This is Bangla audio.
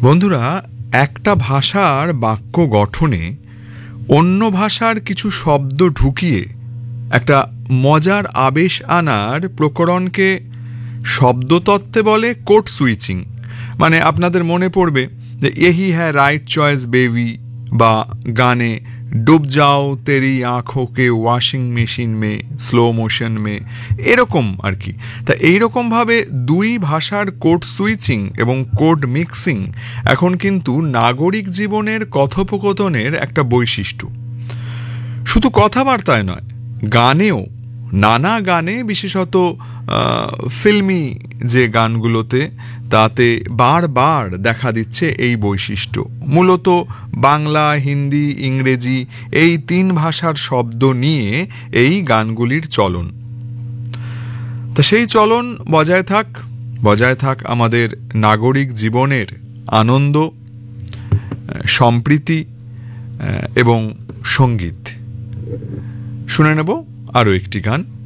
বন্ধুরা, একটা ভাষার বাক্য গঠনে অন্য ভাষার কিছু শব্দ ঢুকিয়ে একটা মজার আবেশ আনার প্রকরণকে শব্দতত্ত্বে বলে কোড সুইচিং। মানে আপনাদের মনে পড়বে যে यही है রাইট চয়েস বেবি, বা গানে ডুব যাও তেরি আঁখো কে ওয়াশিং মেশিন মে স্লো মোশন মে, এরকম আর কি। তা এইরকমভাবে দুই ভাষার কোড সুইচিং এবং কোড মিক্সিং এখন কিন্তু নাগরিক জীবনের কথোপকথনের একটা বৈশিষ্ট্য। শুধু কথাবার্তায় নয়, গানেও, নানা গানে, বিশেষত ফিল্মি যে গানগুলোতে, তাতে বারবার দেখা দিচ্ছে এই বৈশিষ্ট্য। মূলত বাংলা, হিন্দি, ইংরেজি এই তিন ভাষার শব্দ নিয়ে এই গানগুলির চলন। তা সেই চলন বজায় থাক আমাদের নাগরিক জীবনের আনন্দ, সম্প্রীতি এবং সঙ্গীত। শুনে নেব আরও একটি গান।